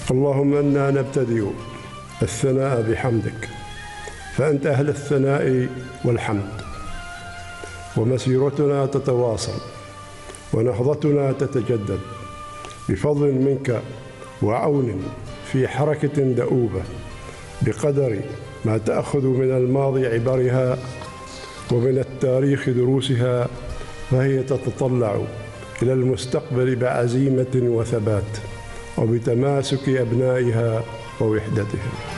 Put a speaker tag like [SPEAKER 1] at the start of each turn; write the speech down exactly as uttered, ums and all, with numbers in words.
[SPEAKER 1] اللهم إنا نبتدئ الثناء بحمدك، فأنت أهل الثناء والحمد، ومسيرتنا تتواصل ونهضتنا تتجدد بفضل منك وعون في حركة دؤوبة، بقدر ما تأخذ من الماضي عبرها ومن التاريخ دروسها، فهي تتطلع إلى المستقبل بعزيمة وثبات وبتماسك أبنائها ووحدتهم.